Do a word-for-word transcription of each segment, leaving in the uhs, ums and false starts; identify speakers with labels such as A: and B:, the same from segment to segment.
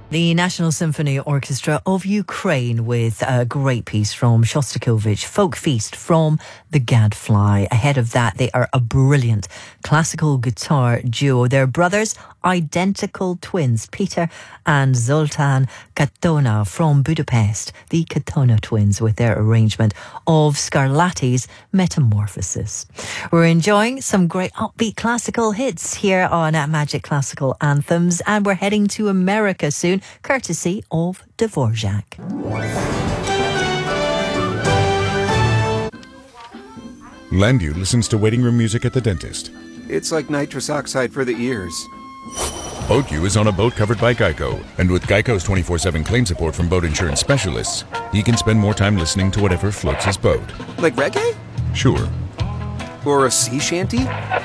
A: The National Symphony Orchestra of Ukraine with a great piece from Shostakovich, Folk Feast from the Gadfly. Ahead of that, they are a brilliant classical guitar duo. They're brothers, identical twins, Peter and Zoltán Katona from Budapest. The Katona twins with their arrangement of Scarlatti's Metamorphosis. We're enjoying some great upbeat classical hits here on Magic Classical Anthems, and we're heading to America soon, courtesy of Dvorak.
B: Landu listens to waiting room music at the dentist.
C: It's like nitrous oxide for the ears.
B: BoatU is on a boat covered by Geico, and with Geico's twenty-four seven claim support from boat insurance specialists, he can spend more time listening to whatever floats his boat.
C: Like reggae?
B: Sure.
C: Or a sea shanty?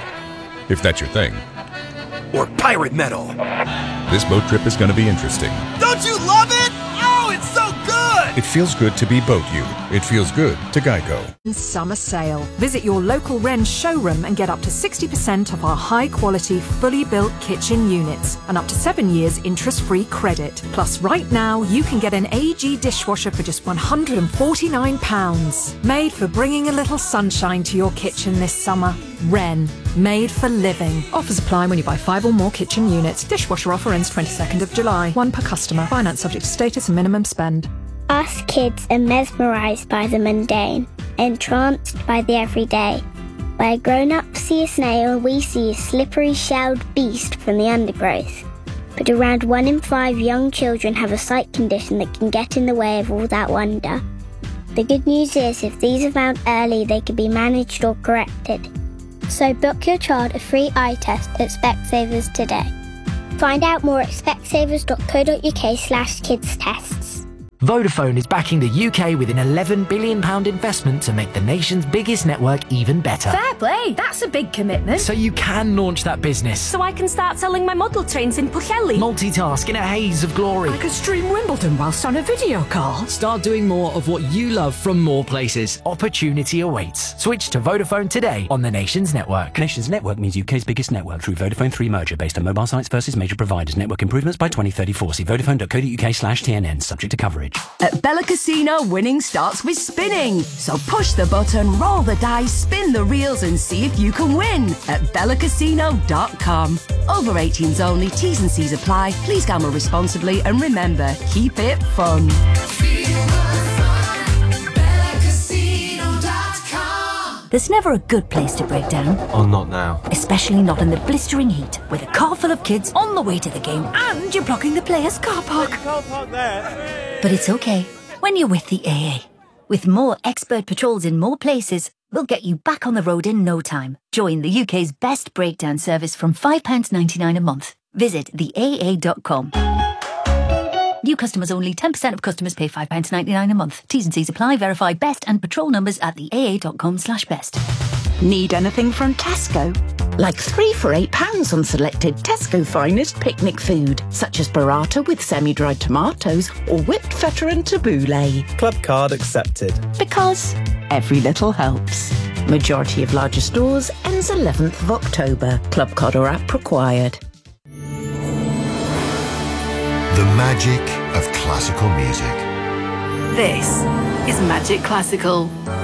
B: If that's your thing.
C: Or pirate metal?
B: This boat trip is going to be interesting.
D: Don't you love it? Oh, it's so good!
B: It feels good to be BoatU. It feels good to Geico.
E: Summer sale. Visit your local Wren showroom and get up to sixty percent off our high-quality, fully built kitchen units and up to seven years interest-free credit. Plus, right now, you can get an A G dishwasher for just one hundred forty-nine pounds. Made for bringing a little sunshine to your kitchen this summer. Wren. Made for living. Offers apply when you buy five or more kitchen units. Dishwasher offer ends twenty-second of July. One per customer. Finance subject to status and minimum spend.
F: Us kids are mesmerised by the mundane, entranced by the everyday. Where grown-ups see a snail, we see a slippery shelled beast from the undergrowth. But around one in five young children have a sight condition that can get in the way of all that wonder. The good news is, if these are found early, they can be managed or corrected. So book your child a free eye test at Specsavers today. Find out more at specsavers.co.uk slash kids tests.
G: Vodafone is backing the U K with an eleven billion pounds investment to make the nation's biggest network even better.
H: Fair play, that's a big commitment.
G: So you can launch that business.
H: So I can start selling my model trains in Pwllheli.
G: Multitask in a haze of glory.
E: I could stream Wimbledon whilst on a video call.
G: Start doing more of what you love from more places. Opportunity awaits. Switch to Vodafone today on the nation's network.
I: Nation's network means U K's biggest network through Vodafone three merger based on mobile sites versus major providers. Network improvements by twenty thirty-four. See vodafone.co.uk slash TNN. Subject to coverage.
J: At Bella Casino, winning starts with spinning. So push the button, roll the dice, spin the reels and see if you can win at bella casino dot com. Over eighteens only, T's and C's apply. Please gamble responsibly and remember, keep it fun.
K: There's never a good place to break down.
L: Oh, not now.
K: Especially not in the blistering heat, with a car full of kids on the way to the game and you're blocking the players' car park.
M: You can't park there.
K: But it's okay when you're with the A A. With more expert patrols in more places, we'll get you back on the road in no time. Join the U K's best breakdown service from five pounds ninety-nine a month. Visit the A A dot com. New customers only. ten percent of customers pay five pounds ninety-nine a month. T's and C's apply. Verify best and patrol numbers at the A A dot com slash best.
N: Need anything from Tesco? Like three for eight pounds on selected Tesco finest picnic food, such as burrata with semi-dried tomatoes or whipped feta and tabbouleh.
L: Club card accepted.
N: Because every little helps. Majority of larger stores ends eleventh of October. Club card or app required.
O: The magic of classical music.
P: This is Magic Classical.